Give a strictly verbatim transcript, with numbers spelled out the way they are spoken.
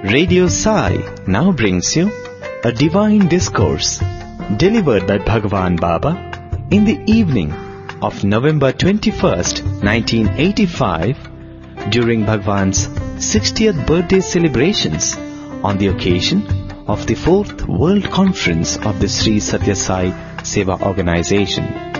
Radio Sai now brings you a divine discourse delivered by Bhagwan Baba in the evening of November twenty-first, nineteen eighty-five during Bhagwan's sixtieth birthday celebrations on the occasion of the fourth World Conference of the Sri Satya Sai Seva Organization.